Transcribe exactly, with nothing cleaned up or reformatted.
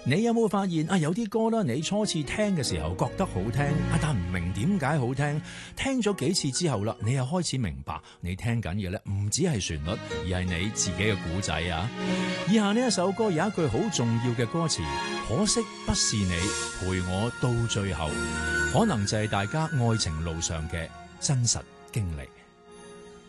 你有冇發現啊？有啲歌啦，你初次聽嘅時候覺得好聽，啊，但唔明點解好聽。聽咗幾次之後啦，你又開始明白，你聽緊嘅咧唔只係旋律，而係你自己嘅故仔啊！以下呢一首歌有一句好重要嘅歌詞，可惜不是你陪我到最後，可能就係大家愛情路上嘅真實經歷。